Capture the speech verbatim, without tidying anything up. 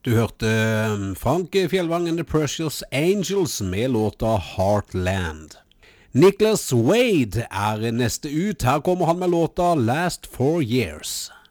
Du hørte Frank Fjellvang and the Precious Angels med låta Heartland. Nicholas Wade er neste ut. Her kommer han med låta Last Four Years.